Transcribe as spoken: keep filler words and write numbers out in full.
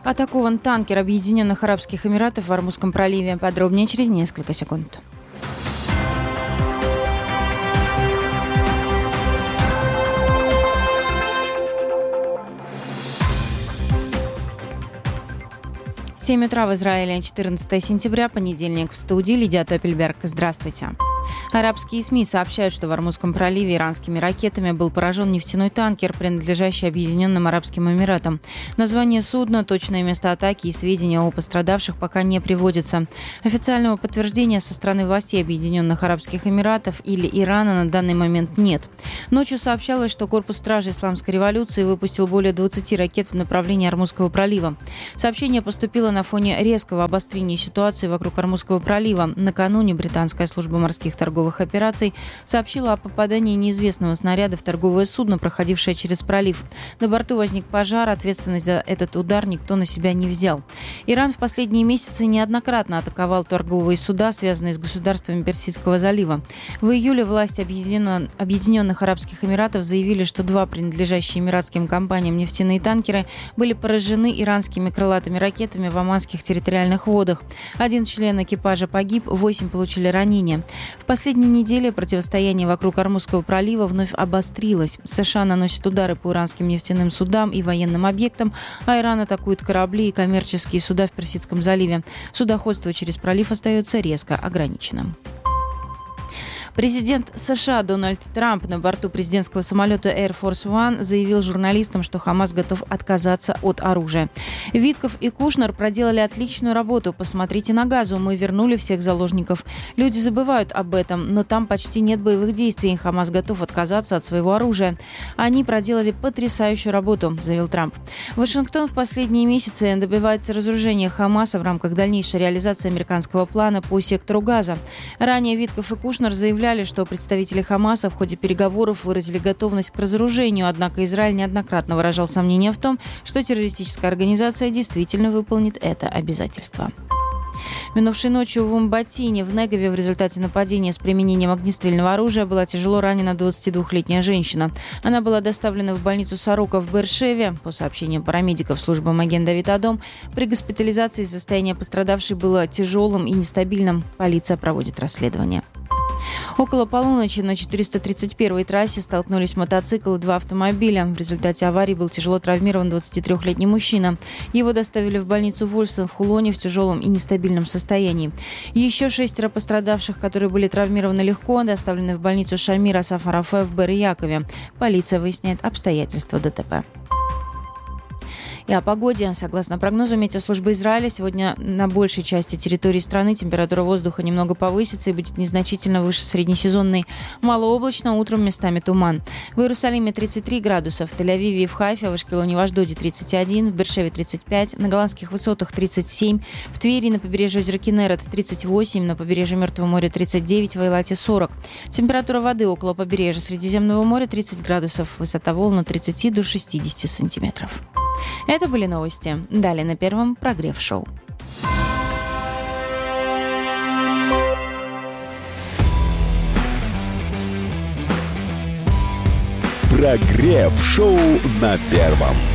Атакован танкер Объединенных Арабских Эмиратов в Ормузском проливе. Подробнее через несколько секунд. семь утра в Израиле, четырнадцатое сентября, понедельник, в студии Лидия Топельберг. Здравствуйте. Арабские СМИ сообщают, что в Ормузском проливе иранскими ракетами был поражен нефтяной танкер, принадлежащий Объединенным Арабским Эмиратам. Название судна, точное место атаки и сведения о пострадавших пока не приводятся. Официального подтверждения со стороны властей Объединенных Арабских Эмиратов или Ирана на данный момент нет. Ночью сообщалось, что корпус стражи Исламской революции выпустил более двадцати ракет в направлении Ормузского пролива. Сообщение поступило на фоне резкого обострения ситуации вокруг Ормузского пролива. Накануне британская служба морских торговых операций сообщила о попадании неизвестного снаряда в торговое судно, проходившее через пролив. На борту возник пожар, ответственность за этот удар никто на себя не взял. Иран в последние месяцы неоднократно атаковал торговые суда, связанные с государствами Персидского залива. В июле власти Объединенных Арабских Эмиратов заявили, что два принадлежащие эмиратским компаниям нефтяные танкеры были поражены иранскими крылатыми ракетами в оманских территориальных водах. Один член экипажа погиб, восемь получили ранения. В последние недели противостояние вокруг Ормузского пролива вновь обострилось. США наносят удары по иранским нефтяным судам и военным объектам, а Иран атакует корабли и коммерческие суда в Персидском заливе. Судоходство через пролив остается резко ограниченным. Президент США Дональд Трамп на борту президентского самолета Air Force One заявил журналистам, что Хамас готов отказаться от оружия. Витков и Кушнер проделали отличную работу. Посмотрите на Газу, мы вернули всех заложников. Люди забывают об этом, но там почти нет боевых действий. Хамас готов отказаться от своего оружия. Они проделали потрясающую работу, заявил Трамп. Вашингтон в последние месяцы добивается разоружения Хамаса в рамках дальнейшей реализации американского плана по сектору Газа. Ранее Витков и Кушнер заявляли, что представители Хамаса в ходе переговоров выразили готовность к разоружению, однако Израиль неоднократно выражал сомнения в том, что террористическая организация действительно выполнит это обязательство. Минувшей ночью в Умбатине, в Негове, в результате нападения с применением огнестрельного оружия была тяжело ранена двадцатидвухлетняя женщина. Она была доставлена в больницу Сорока в Беэр-Шеве. По сообщениям парамедиков службы Маген-Давид-Адом, при госпитализации состояние пострадавшей было тяжелым и нестабильным. Полиция проводит расследование. Около полуночи на четыреста тридцать первой трассе столкнулись мотоцикл и два автомобиля. В результате аварии был тяжело травмирован двадцатитрёхлетний мужчина. Его доставили в больницу Вольфсон в Хулоне в тяжелом и нестабильном состоянии. Еще шестеро пострадавших, которые были травмированы легко, доставлены в больницу Шамира Сафарафе в Бер-Якове. Полиция выясняет обстоятельства ДТП. И о погоде. Согласно прогнозу метеослужбы Израиля, сегодня на большей части территории страны температура воздуха немного повысится и будет незначительно выше среднесезонной. Малооблачно, утром местами туман. В Иерусалиме тридцать три градуса, в Тель-Авиве и в Хайфе, в Ашкелоне и в Ашдоде тридцать один, в Беэр-Шеве тридцать пять, на Голландских высотах тридцать семь, в Твери на побережье озера Кинерет тридцать восемь, на побережье Мертвого моря тридцать девять, в Эйлате сорок. Температура воды около побережья Средиземного моря тридцать градусов, высота волн от тридцати до шестидесяти сантиметров. Это были новости. Далее на Первом прогрев-шоу. Прогрев-шоу на Первом.